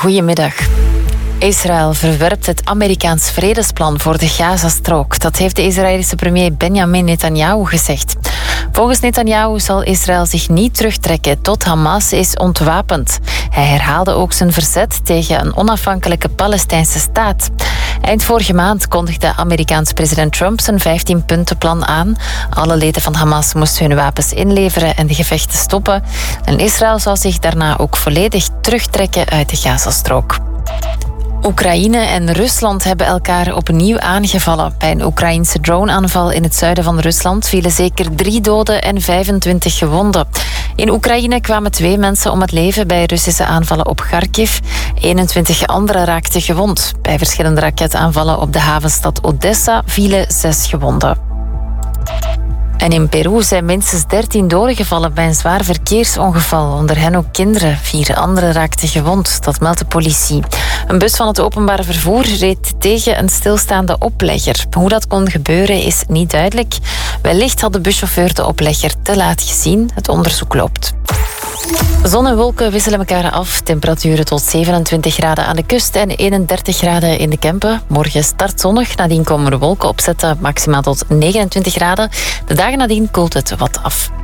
Goedemiddag. Israël verwerpt het Amerikaans vredesplan voor de Gazastrook. Dat heeft de Israëlische premier Benjamin Netanyahu gezegd. Volgens Netanyahu zal Israël zich niet terugtrekken tot Hamas is ontwapend. Hij herhaalde ook zijn verzet tegen een onafhankelijke Palestijnse staat. Eind vorige maand kondigde Amerikaans president Trump zijn 15-puntenplan aan. Alle leden van Hamas moesten hun wapens inleveren en de gevechten stoppen. En Israël zou zich daarna ook volledig terugtrekken uit de Gazastrook. Oekraïne en Rusland hebben elkaar opnieuw aangevallen. Bij een Oekraïense droneaanval in het zuiden van Rusland vielen zeker 3 doden en 25 gewonden. In Oekraïne kwamen 2 mensen om het leven bij Russische aanvallen op Kharkiv. 21 anderen raakten gewond. Bij verschillende raketaanvallen op de havenstad Odessa vielen 6 gewonden. En in Peru zijn minstens 13 doden gevallen bij een zwaar verkeersongeval. Onder hen ook kinderen. 4 anderen raakten gewond, dat meldt de politie. Een bus van het openbaar vervoer reed tegen een stilstaande oplegger. Hoe dat kon gebeuren is niet duidelijk. Wellicht had de buschauffeur de oplegger te laat gezien. Het onderzoek loopt. Zon en wolken wisselen elkaar af. Temperaturen tot 27 graden aan de kust en 31 graden in de Kempen. Morgen start zonnig, nadien komen er wolken opzetten. Maximaal tot 29 graden. De dagen nadien koelt het wat af.